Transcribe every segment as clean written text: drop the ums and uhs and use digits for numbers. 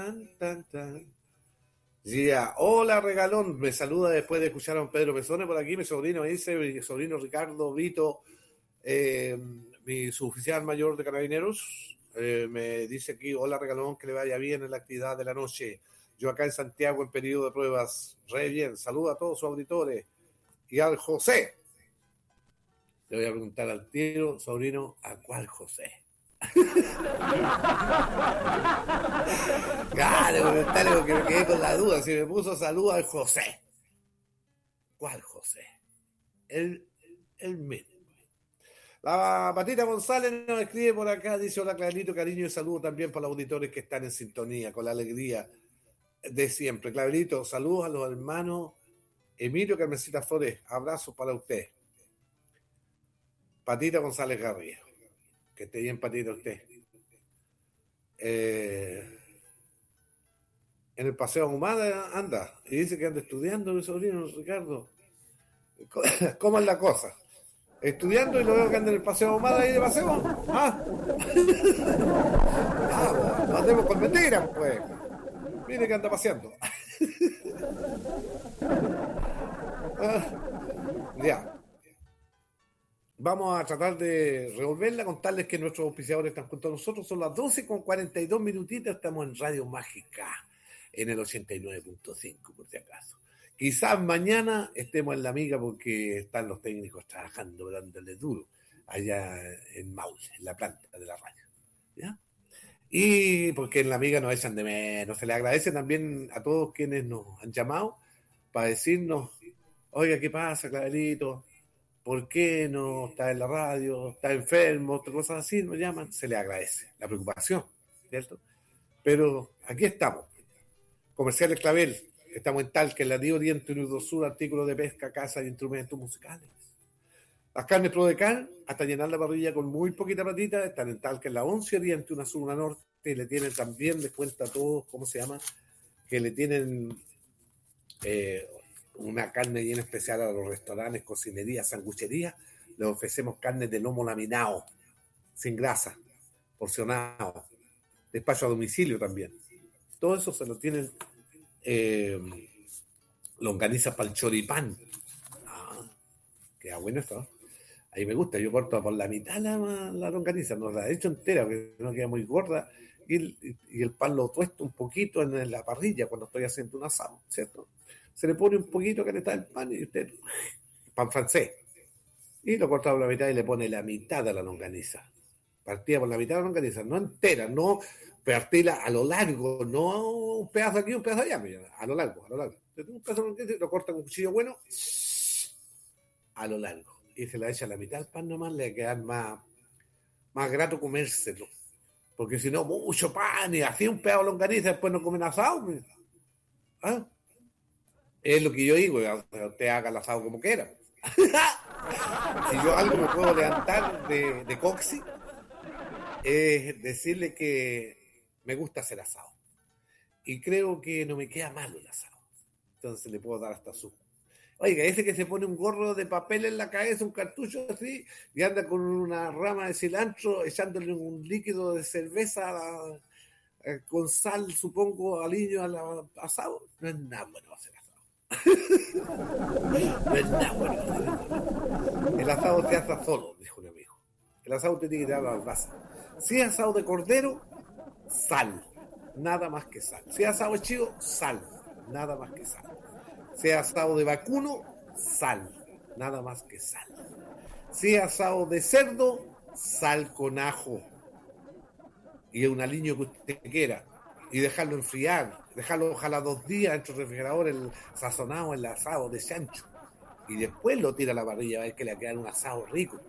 tan, tan, tan. Ya, hola regalón, me saluda después de escuchar a don Pedro Pesone por aquí, mi sobrino dice, mi sobrino Ricardo Vito, mi suboficial mayor de Carabineros, me dice aquí, hola regalón, que le vaya bien en la actividad de la noche. Yo acá en Santiago en periodo de pruebas, re bien, saluda a todos sus auditores. Y al José, le voy a preguntar al tiro, sobrino, ¿a cuál José? Claro, comentarle porque me quedé con la duda. Si me puso salud al José. ¿Cuál José? El mismo. La Patita González nos escribe por acá, dice hola Clarito, cariño y saludo también para los auditores que están en sintonía, con la alegría de siempre. Clarito, saludos a los hermanos Emilio Carmencita Flores, abrazos para usted. Patita González Garrido, que esté bien Patita usted. En el Paseo Ahumada anda, y dice que anda estudiando mi sobrino Ricardo. ¿Cómo es la cosa? Estudiando y lo veo que anda en el Paseo Ahumada ahí de paseo. No andemos con mentiras, pues. Mire que anda paseando. Ya. Vamos a tratar de revolverla, contarles que nuestros auspiciadores están junto a nosotros. Son las 12:42 minutitas, estamos en Radio Mágica, en el 89.5, por si acaso. Quizás mañana estemos en La Amiga porque están los técnicos trabajando, dándole duro, allá en Maule, en la planta de la radio. ¿Ya? Y porque en La Amiga nos echan de menos. Se le agradece también a todos quienes nos han llamado para decirnos, oiga, ¿qué pasa, Clarito? ¿Por qué no está en la radio? ¿Está enfermo? Otras cosas así, nos llaman. Se le agradece la preocupación, ¿cierto? Pero aquí estamos. Comerciales Clavel. Estamos en Talca, en la Río Oriente, Unido Sur, artículos de pesca, caza y instrumentos musicales. Las carnes Prodecar, hasta llenar la parrilla con muy poquita patita, están en Talca, en la 11 Oriente, una Sur, una Norte, y le tienen también, les cuenta a todos, ¿cómo se llama? Que le tienen una carne bien especial a los restaurantes, cocinerías, sangucherías. Les ofrecemos carne de lomo laminado, sin grasa, porcionado, despacho a domicilio también. Todo eso se lo tienen longaniza para el choripán. Queda bueno esto. Ahí me gusta, yo corto por la mitad la longaniza, no la he hecho entera porque no queda muy gorda y el pan lo tuesto un poquito en la parrilla cuando estoy haciendo un asado, ¿cierto? Se le pone un poquito caneta del pan y usted, pan francés, y lo corta por la mitad y le pone la mitad de la longaniza. Partida por la mitad de la longaniza, no entera, no partirla a lo largo, no un pedazo aquí, un pedazo allá, a lo largo. Un pedazo de longaniza lo corta con un cuchillo bueno, a lo largo. Y se la echa a la mitad del pan nomás, le queda más grato comérselo. Porque si no, mucho pan y así un pedazo de longaniza, después no comen asado. ¿Ah? Es lo que yo digo, usted haga el asado como quiera. Si yo algo me puedo levantar de Coxi, es decirle que me gusta hacer asado. Y creo que no me queda malo el asado. Entonces le puedo dar hasta su... Oiga, ese que se pone un gorro de papel en la cabeza, un cartucho así, y anda con una rama de cilantro echándole un líquido de cerveza con sal, supongo, aliño al asado, no es nada bueno hacer asado. No es nada bueno hacer asado. El asado se hace solo, dijo un amigo. El asado te tiene que dar a la brasa. Si es asado de cordero, sal, nada más que sal. Si es asado de chivo, sal, nada más que sal. Sea asado de vacuno, sal, nada más que sal. Sea asado de cerdo, sal con ajo y un aliño que usted quiera y dejarlo enfriar, dejarlo ojalá 2 días dentro del refrigerador, el sazonado, el asado de chancho, y después lo tira a la parrilla a ver que le queda un asado rico.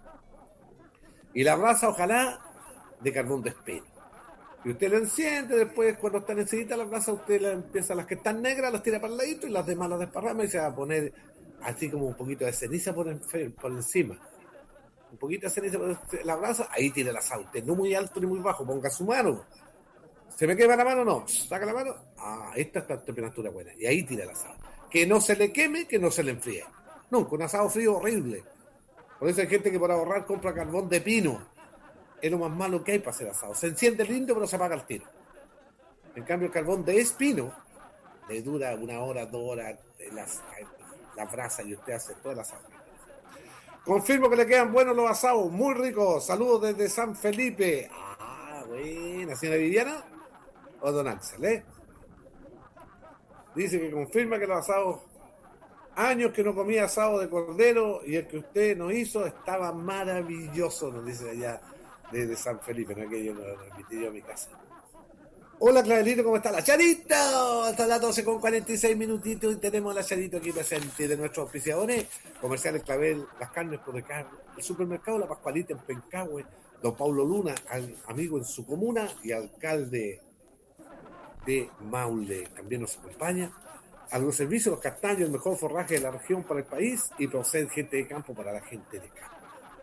Y la brasa ojalá de carbón de espino. Y usted lo enciende, después cuando están encendidas las brasas, usted la empieza, las que están negras las tira para el ladito y las demás las desparrama y se va a poner así como un poquito de ceniza por encima. Un poquito de ceniza por la brasa, ahí tira el asado. Usted no muy alto ni muy bajo, ponga su mano. ¿Se me quema la mano? No. Saca la mano. Esta está a temperatura buena. Y ahí tira el asado. Que no se le queme, que no se le enfríe. Nunca, un asado frío horrible. Por eso hay gente que por ahorrar compra carbón de pino. Es lo más malo que hay para hacer asado. Se enciende lindo, pero se apaga el tiro. En cambio, el carbón de espino le dura 1 hora, 2 horas la brasa y usted hace toda la asado. Confirmo que le quedan buenos los asados, muy ricos. Saludos desde San Felipe. Ah, buena, señora Viviana o don Axel, ¿eh? Dice que confirma que los asados, años que no comía asado de cordero y el que usted nos hizo estaba maravilloso, nos dice allá desde San Felipe, no es que yo lo invité yo a mi casa. Hola Clavelito, ¿cómo está la Charito? Hasta las 12:46 minutitos y tenemos a la Charito aquí presente de nuestros auspiciadores comerciales Clavel, las carnes por Ricardo, el supermercado La Pascualita en Pencahue, don Paulo Luna, amigo en su comuna y alcalde de Maule, también nos acompaña. Agroservicios Los Castaños, el mejor forraje de la región para el país y Proced, gente de campo para la gente de campo.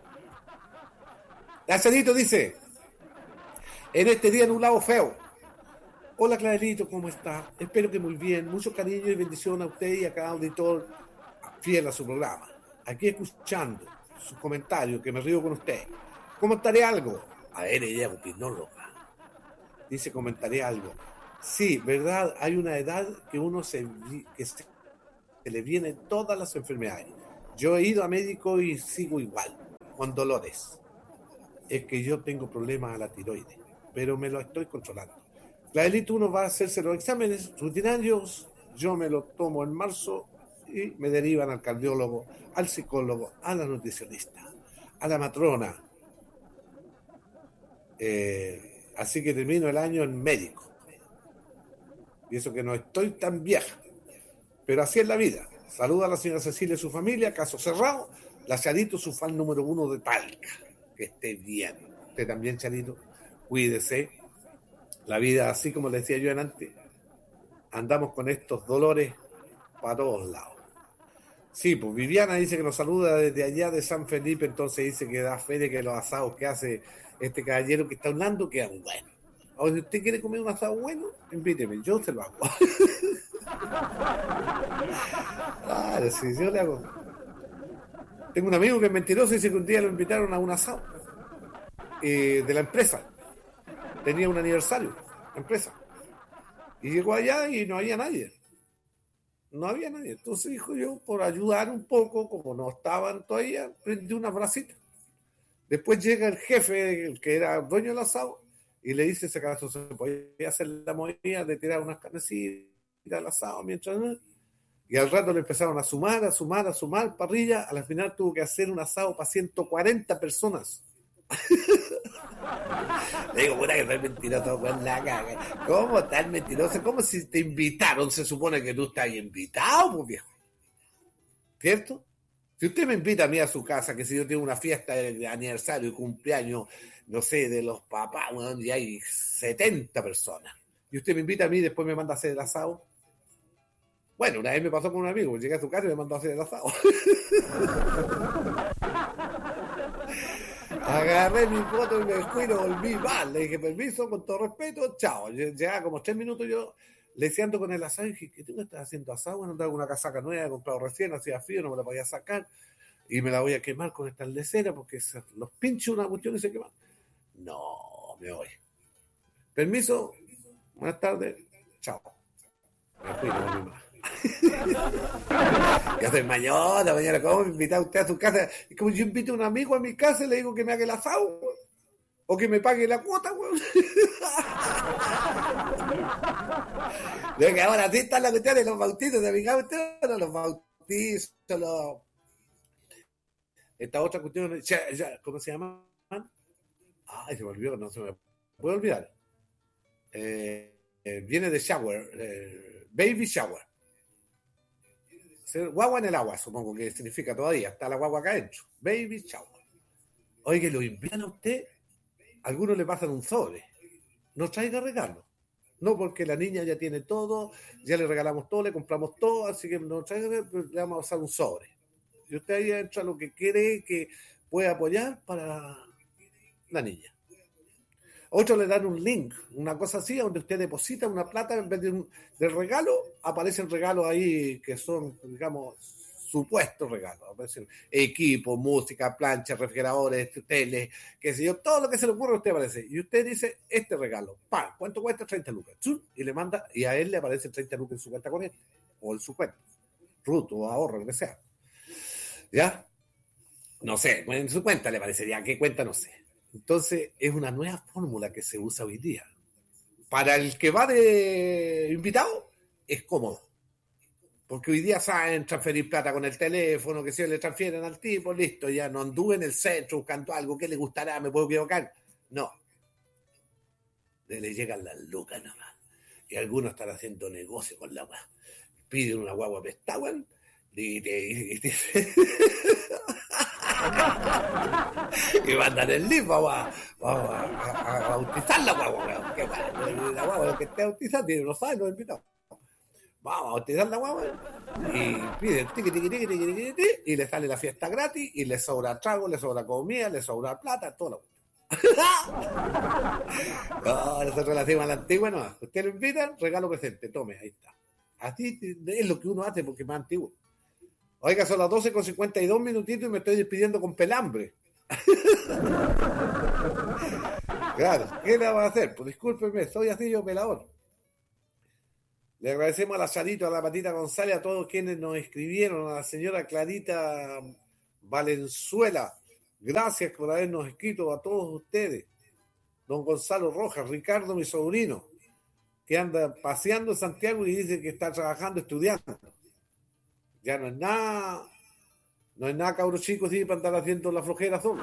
La Charito dice, en este día nublado feo. Hola Clarito, ¿cómo está? Espero que muy bien. Mucho cariño y bendición a usted y a cada auditor fiel a su programa. Aquí escuchando sus comentarios, que me río con usted. Comentaré algo. A ver, ella opinóloga. Dice, comentaré algo. Sí, verdad, hay una edad que se le vienen todas las enfermedades. Yo he ido a médico y sigo igual, con dolores. Es que yo tengo problemas a la tiroides, pero me lo estoy controlando. Clavelito, uno va a hacerse los exámenes rutinarios, yo me lo tomo en marzo y me derivan al cardiólogo, al psicólogo, a la nutricionista, a la matrona. Así que termino el año en médico. Y eso que no estoy tan vieja, pero así es la vida. Saluda a la señora Cecilia y su familia, caso cerrado. La Charito, su fan número 1 de Talca. Que esté bien. Usted también, Charito, cuídese. La vida, así como le decía yo antes, andamos con estos dolores para todos lados. Sí, pues Viviana dice que nos saluda desde allá de San Felipe, entonces dice que da fe de que los asados que hace este caballero que está hablando quedan buenos. O si usted quiere comer un asado bueno, invíteme, yo se lo hago. Claro, sí, yo le hago. Tengo un amigo que es mentiroso y dice que un día lo invitaron a un asado de la empresa. Tenía un aniversario, la empresa. Y llegó allá y no había nadie. No había nadie. Entonces dijo yo, por ayudar un poco, como no estaban todavía, prendí una brasita. Después llega el jefe, el que era dueño del asado, y le dice, ese caso se podía hacer la movida de tirar unas carnecitas al asado mientras... Y al rato le empezaron a sumar, parrilla. A la final tuvo que hacer un asado para 140 personas. Le digo, puta que soy mentiroso con la caga. ¿Cómo tal mentiroso? ¿Cómo si te invitaron? Se supone que tú estás invitado, pues viejo. ¿Cierto? Si usted me invita a mí a su casa, que si yo tengo una fiesta de aniversario y cumpleaños, no sé, de los papás, bueno, y hay 70 personas, y usted me invita a mí y después me manda a hacer el asado. Bueno, una vez me pasó con un amigo, llegué a su casa y me mandó a hacer el asado. Agarré mi foto y me fui y lo volví mal. Le dije, permiso, con todo respeto, chao. Llegaba como 3 minutos yo le decía ando con el asado y dije, ¿qué tú me estás haciendo asado? Bueno, andaba con una casaca nueva, he comprado recién, hacía frío, no me la podía sacar y me la voy a quemar con esta lecera porque los pincho una cuestión y se queman. No, me voy. Permiso, buenas tardes, chao. Me fui, no volví más. Yo soy mañana, ¿cómo me invita usted a su casa? Es como yo invito a un amigo a mi casa y le digo que me haga el asado, güey. O que me pague la cuota, güey. De que ahora sí están las cuestiones de los bautizos, ¿se fijan ustedes? Los bautizos, esta otra cuestión, ¿cómo se llaman? Ay, se me olvidó, no se me puede olvidar. Viene de shower, baby shower. Guagua en el agua, supongo que significa todavía. Está la guagua acá adentro. Baby shower. Oye, lo invitan a usted. Algunos le pasan un sobre. No traiga regalo. No, porque la niña ya tiene todo, ya le regalamos todo, le compramos todo, así que no traiga, le vamos a pasar un sobre. Y usted ahí entra lo que cree que puede apoyar para la niña. Otros le dan un link, una cosa así, donde usted deposita una plata en vez del regalo, aparecen regalos ahí que son, digamos, supuesto regalo. Aparece equipo, música, plancha, refrigeradores, tele, qué sé yo, todo lo que se le ocurre a usted aparece. Y usted dice, este regalo, ¡pam! ¿Cuánto cuesta? 30 lucas. ¡Chum! Y le manda, y a él le aparece 30 lucas en su cuenta corriente, o en su cuenta, RUT o ahorro, lo que sea. ¿Ya? No sé, en su cuenta le parecería, ¿qué cuenta? No sé. Entonces, es una nueva fórmula que se usa hoy día. Para el que va de invitado, es cómodo. Porque hoy día saben transferir plata con el teléfono, que si le transfieren al tipo, listo, ya no anduve en el centro buscando algo que le gustará, me puedo equivocar. No. Le llegan las lucas nomás. Y algunos están haciendo negocio con la guagua. Piden una guagua prestada, y y mandan el link, vamos a bautizar la guagua, qué bueno, la guagua que esté bautizada tiene unos años invitados. Vamos a bautizar la guagua y piden tiqui, y le sale la fiesta gratis y le sobra trago, le sobra comida, le sobra plata, todo lo no, nosotros la hacemos a la antigua, no. Usted lo invita, regalo presente, tome, ahí está. Así es lo que uno hace porque es más antiguo. Oiga, son las 12:52 minutitos y me estoy despidiendo con pelambre. Claro, ¿qué le va a hacer? Pues discúlpeme, soy así yo pelador. Le agradecemos a la Charito, a la Patita González, a todos quienes nos escribieron, a la señora Clarita Valenzuela. Gracias por habernos escrito a todos ustedes. Don Gonzalo Rojas, Ricardo, mi sobrino, que anda paseando en Santiago y dice que está trabajando, estudiando. Ya no es nada, cabros chicos, sí, para andar haciendo la flojera solo.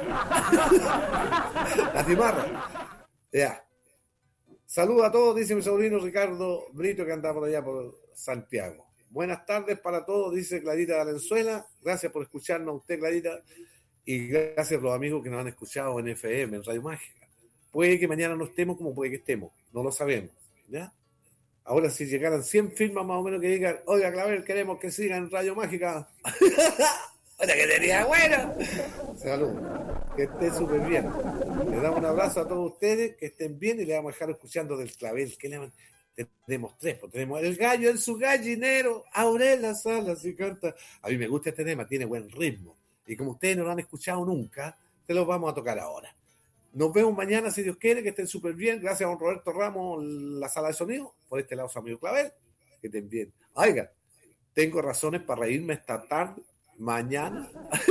La cimarra. Ya. Saludos a todos, dice mi sobrino Ricardo Brito, que anda por allá por Santiago. Buenas tardes para todos, dice Clarita Valenzuela. Gracias por escucharnos a usted, Clarita. Y gracias a los amigos que nos han escuchado en FM, en Radio Mágica. Puede que mañana no estemos como puede que estemos, no lo sabemos. ¿Ya? Ahora, si llegaran 100 firmas más o menos que digan, oiga, Clavel, queremos que sigan en Radio Mágica. ¡Oiga, que sería bueno! Saludos, que estén súper bien. Le damos un abrazo a todos ustedes, que estén bien y le vamos a dejar escuchando del Clavel. Tenemos tres, pues tenemos el gallo en su gallinero, Aurela Salas y canta. A mí me gusta este tema, tiene buen ritmo. Y como ustedes no lo han escuchado nunca, te los vamos a tocar ahora. Nos vemos mañana, si Dios quiere, que estén súper bien. Gracias a don Roberto Ramos, la sala de sonido. Por este lado, su amigo Clavel. Que estén bien. Oiga, tengo razones para reírme esta tarde, mañana.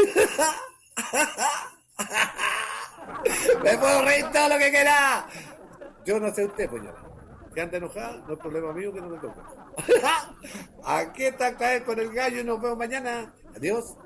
Me puedo reír todo lo que quiera. Yo no sé usted, señora. Si anda enojada, no es problema mío que no me toca. Aquí está Clavel con el gallo y nos vemos mañana. Adiós.